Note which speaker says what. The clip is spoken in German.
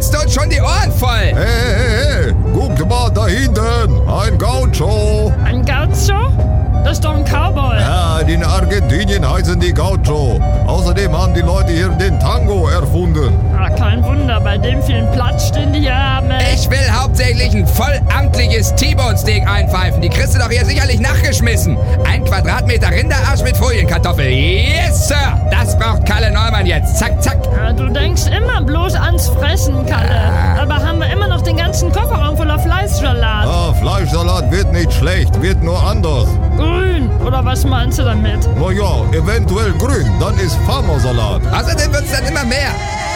Speaker 1: schwitzt uns schon die Ohren voll.
Speaker 2: Hey, guckt mal da hinten, ein Gaucho.
Speaker 3: Ein Gaucho? Das ist doch ein Cowboy.
Speaker 2: Ja, in Argentinien heißen die Gaucho. Außerdem haben die Leute hier den Tango erfunden.
Speaker 3: Ah, kein Wunder, bei dem vielen Platz, den die hier haben. Ey.
Speaker 1: Ich will hauptsächlich ein vollamtliches T-Bone-Steak einpfeifen. Die kriegst du doch hier sicherlich nachgeschmissen. 1 Quadratmeter Rinderarsch mit Folienkartoffel. Yes, Sir. Das braucht Kalle Neumann jetzt. Zack, zack.
Speaker 3: Ja, du denkst immer bloß ans Fressen, Kalle. Aber haben wir immer noch den ganzen Kofferraum voller Fleischsalat.
Speaker 2: Ah, Fleischsalat wird nicht schlecht, wird nur anders.
Speaker 3: Grün, oder was meinst du damit?
Speaker 2: Na ja, eventuell grün, dann ist Farmersalat.
Speaker 1: Außerdem wird's dann immer mehr.